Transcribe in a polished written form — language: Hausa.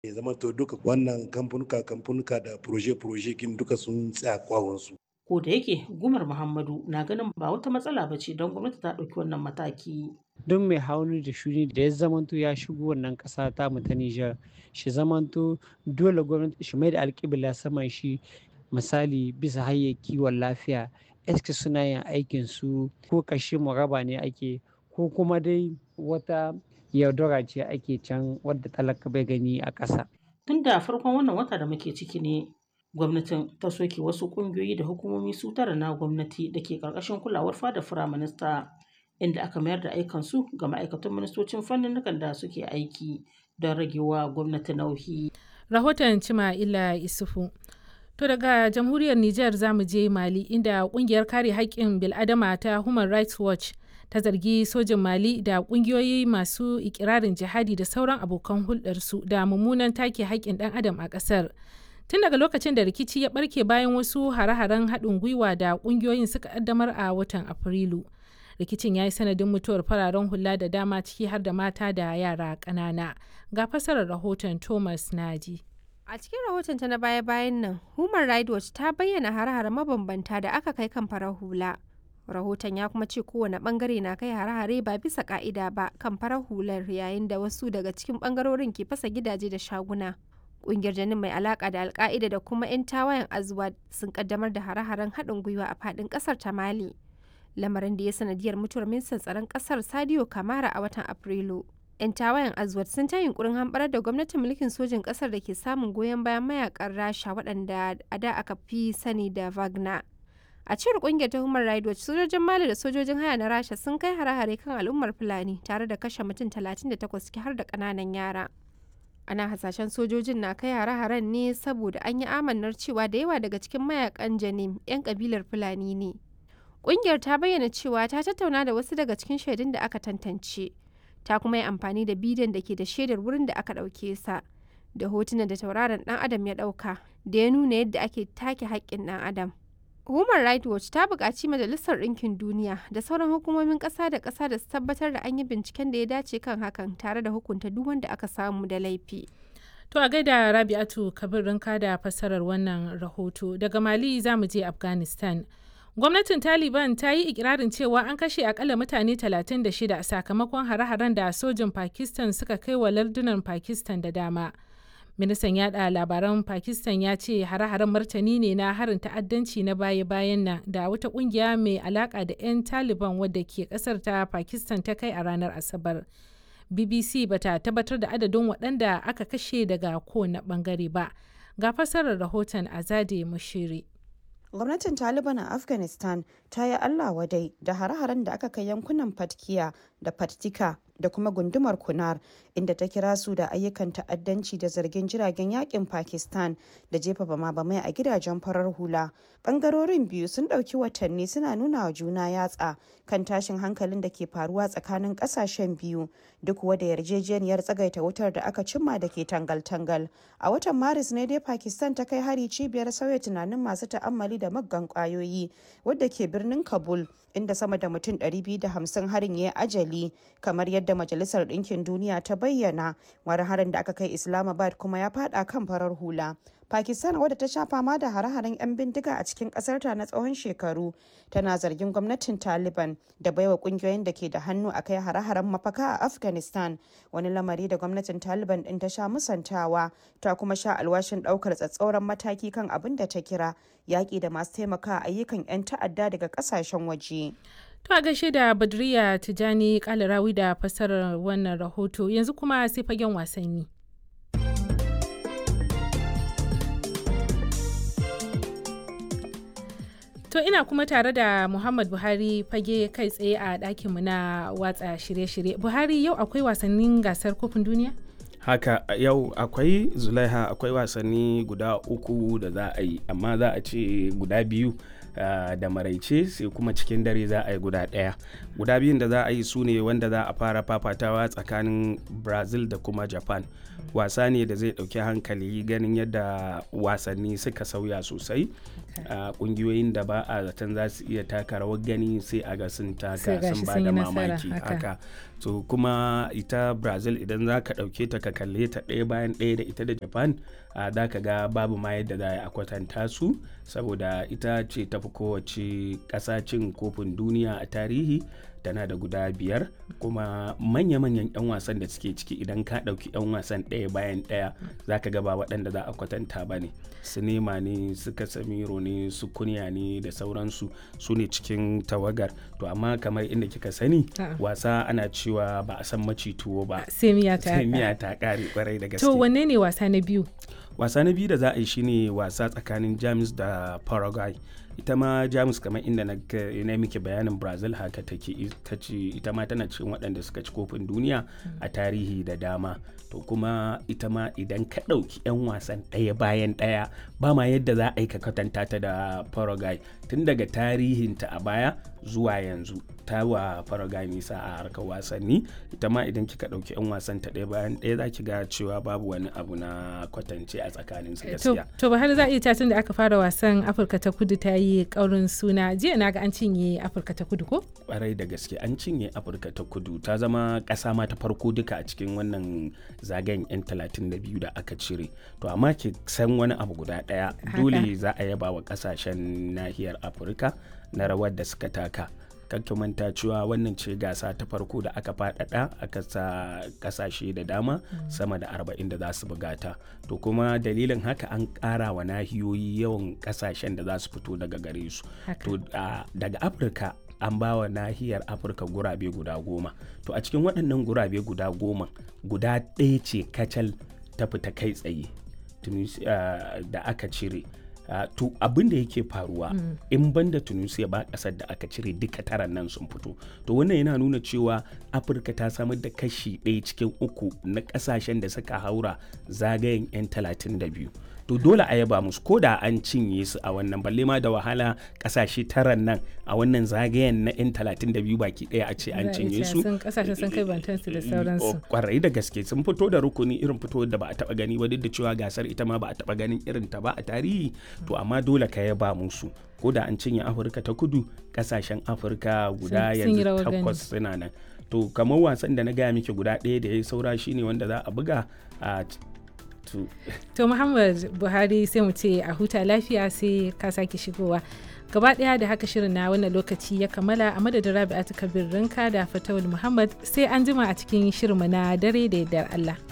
Ya zama to duka wannan kamfanuka da proje kin duka sun tsaya kwawonsu. Ko da yake Gumar Muhammadu na ganin ba wata matsala ba ce don gwamnati ta ɗauki wannan mataki. Don mai hannu da shuni da ya zamanto ya shigo wannan ƙasa ta mu ta Nijar, shi zamanto dole gwamnati shi mai da alƙibla saman shi, misali bisa hanyar kiwon lafiya, eske suna yin aikin su ko kashe mu raba ne ake, ko kuma dai wata yaudara ce ake can wadda talaka bai gani a ƙasa. Tun da farkon wannan wata da muke ciki ne gwamnatin ta soke wasu ƙungiyoyi da hukumomi su tara na gwamnati da ke ƙarƙashin kulawar fadar firaminista, inda aka mayar da aikansu ga ma'aikatan ministocin fanninnikan da suke aiki don ragewa gwamnati nauyi. Rahoton Cima'ila Isufu. To daga jamhuriyar Nijar za mu je Mali, inda kungiyar kare haƙƙin bil'adama ta Human Rights Watch ta zargi sojin Mali da ƙungiyoyi masu ikirarin jihadi da sauran abokan hulɗarsu da mummunan take haƙƙin ɗan adam a ƙasar. Tun daga lokacin da rikici ya ɓarke bayan wasu hare-haren haɗin gwiwa da ƙungiyoyin suka ƙaddamar a watan Afrilu. Rikicin ya yi sanadin mutuwar fararen hula da dama, ciki har da mata da yara ƙanana. Ga fasarar rahoton Thomas Naji. A cikin rahotonta na baya-bayan nan, Human Rights Watch ta bayyana hare-hare mabambanta da aka kai kan farar hula. Rahoton ya kuma ce kowane bangare na kai hare-hare ba bisa ka'ida ba kan farar hular, yayin da wasu daga cikin bangarorin ke fasa gidaje da shaguna. Ƙungiyar Janin mai alaka da Alka'ida da kuma 'yan tawayen Azwad sun kaddamar da hare-haren haɗin gwiwa a faɗin ƙasar ta Mali. Lamarin da ya sanadiyar mutuwar ministan tsaron ƙasar Sadio Kamara a watan Afrilu. 'Yan tawayen Azwad sun ta yunkurin hamɓarar da gwamnatin mulkin sojin ƙasar da ke samun goyon bayan mayakan Rasha waɗanda a da aka fi sani da Wagner. A cewar ƙungiyar ta Human Rights Watch, sojojin Mali da sojojin haya na Rasha sun kai hare-hare kan al'ummar Fulani tare da kashe mutum 38 ciki har da ƙananan yara. Ana hasashen sojojin na kai hare-haren ne saboda an yi amannar cewa da yawa daga cikin mayakan Janim 'yan kabilar Fulani ne. Ƙungiyar ta bayyana cewa ta tattauna da wasu daga cikin shaidun da aka tantance. Ta kuma yi amfani da bidiyon da ke da shaidar wurin da aka ɗauke sa, da hotunan da tauraron ɗan adam ya ɗauka, da ya nuna yadda ake take haƙƙin ɗan adam. Human Rights Watch ta buƙaci Majalisar Ɗinkin Duniya da sauran hukumomin ƙasa da ƙasa da su tabbatar da an yi binciken da ya dace kan hakan, tare da hukunta duk wanda aka samu da laifi. To a gaida Rabi'atu Kabir Rinka da fassarar wannan rahoto. Daga Mali za mu je Afghanistan. Gwamnatin Taliban ta yi ikirarin cewa an kashe akalla mutane 36 sakamakon hare-haren da sojin Pakistan suka kai wa lardunan Pakistan da dama. Ministan yada labaran Pakistan ya ce hare-haren martani ne na harin ta'addanci na baya-bayan nan da wata kungiya mai alaka da 'yan Taliban wadda ke kasar ta Pakistan ta kai a ranar Asabar. BBC bata tabbatar da adadin waɗanda aka kashe daga kowane bangare ba. Ga fassarar rahoton Azade Mushiri. Gwamnatin Taliban a Afghanistan ta yi Allah wadai da hare-haren da aka kai yankunan Patkiya da Paktika da kuma gundumar Kunar, inda ta kira su da ayyukan ta'addanci da zargin jiragen yakin Pakistan da jefa bama-bamai a gidajen farar hula. Bangarorin biyu sun ɗauki watanni suna nuna wa juna yatsa kan tashin hankalin da ke faruwa tsakanin ƙasashen biyu, duk wada yarjejeniyar tsagaita wutar da aka cimma da ke tangal-tangal. A watan Maris ne dai Pakistan ta kai hari cibiyar sauya tunanin masu ta'ammali da muggan kwayoyi wadda ke birnin Kabul, inda sama da mutum 250 harin ya yi ajali, kamar yadda Majalisar Ɗinkin Duniya ta bayyana. Wani harin da aka kai Islamabad kuma ya fada kan farar hula. Pakistan, wadda ta sha fama da hare-haren 'yan bindiga a cikin ƙasarta na tsawon shekaru, tana zargin gwamnatin Taliban da baiwa ƙungiyoyin da ke da hannu a kai hare-haren mafaka a Afghanistan, wani lamari da gwamnatin Taliban ɗin ta sha musantawa. Ta kuma sha alwashin ɗaukar tsatsauran mataki kan abin da ta kira yaƙi da masu taimaka ayyukan 'yan ta'adda daga ƙasashen waje. To a gaishe da Badriya Tijani Kalarawi da fassarar wannan rahoto. Yanzu kuma sai fagen wasanni. To ina kuma tare da Muhammad Buhari fage kai tsaye a ɗakinmu na watsa shirye-shirye. Buhari, yau akwai wasannin gasar kofin duniya? Haka yau akwai Zulaiha, akwai wasanni guda 3 da za a yi, amma za a ce guda 2 da maraice, sai kuma cikin dare za a yi guda 1. Guda 2 da za a yi su ne wanda za a fara fafatawa tsakanin Brazil da kuma Japan. Wasa ne da zai ɗauki hankali ganin yadda wasanni suka sauya sosai. Kungiyoyin da ba a zaton za su iya taka rawar gani sai a ga sun taka sun ba da mamaki haka. so kuma ita Brazil idan za ka ɗauke ta ka kalle ta ɗaya bayan ɗaya da ita da Japan za ka ga babu ma yadda za a kwatanta su saboda ita ce tafi kowace ƙasa cin kofin duniya a tarihi, tana da guda 5 kuma manya-manyan 'yan wasan da suke ciki idan ka ɗauki 'yan wasan ɗaya bayan ɗaya za ka ga ba waɗanda za a kwatanta ba ne. Su Nema ne, su Casemiro ne, su Kunya ne da sauransu, su ne cikin tawagar. To amma kamar inda kika sani wasa ana cewa ba a san maci tuwo ba sai miya ta ƙare kwarai da gaske. To wanne ne wasa na biyu? Wasa na biyu da za a yi shine wasa tsakanin Jamus da Paraguay. Ita ma Jamus kamar inda na miki bayanin Brazil haka take, ita ma tana cikin waɗanda suka ci kofin duniya a tarihi da dama. To kuma ita ma idan ka ɗauki 'yan wasan ɗaya bayan ɗaya ba ma yadda za a yi ka kwatanta ta da Paraguay tun daga tarihinta a baya zuwa yanzu ta wa Paraguay nisa a harkar wasanni. Ita ma idan kika ɗauki 'yan wasan ta ɗaya bayan ɗaya za ki ga cewa babu wani abu na kwatance a tsakanin su gaskiya. To ba har za a iya tun da aka fara wasan Afirka ta Kudu ta yi ƙaurin suna. Jiya na ga an cinye Afirka ta Kudu ko? Ƙwarai da gaske an cinye Afirka ta Kudu, ta zama ƙasa ma ta farko duka a cikin wannan zagayen 'yan 32 da aka cire. To amma ki san wani abu guda ɗaya, dole za a yaba wa ƙasashen nahiyar Afirka na rawar da suka taka. Kakki manta cewa wannan ce gasa ta farko da aka faɗaɗa aka sa ƙasashe da dama sama da 40 da za su bugata. To kuma dalilin haka an ƙara wa nahiyoyi yawan ƙasashen da za su fito daga gare su. To daga Afirka an ba wa nahiyar Afirka gurabe guda 10. To a cikin waɗannan gurabe guda 10 guda ɗaya ce kacal ta fita kai tsaye da aka cire. To abin da yake faruwa in banda Tunisia ba ƙasar da aka cire duka 9 nan sun fito. To wannan yana nuna cewa Afirka ta samar da kashi 1 cikin 3 na ƙasashen da suka haura zagayen 'yan 32. To dole a yaba musu ko da an cinye su a wannan, balle ma da wahala ƙasashe 9 nan a wannan zagayen na 'yan 32 baki ɗaya a ce an cinye su. Ƙasashen sun kai bantansu da sauransu. Kwarai da gaske sun fito da rukuni irin fito da ba a taɓa gani ba, duk da cewa gasar ita ma ba a taɓa ganin irin ta ba a tarihi. To amma dole ka yaba musu ko da an cinye Afirka ta Kudu, ƙasashen Afirka guda yanzu 8 suna nan. To kamar wasan da na gaya miki guda ɗaya da ya saura shine wanda za a buga a To Muhammad Buhari sai mu ce a huta lafiya, sai ka sake shigowa. Gaba ɗaya da haka shirin na wannan lokaci ya kammala, a madadin Rabi'atu Kabir Rinka da Fatawul Muhammad, sai an jima a cikin shirinmu na dare da yardar Allah.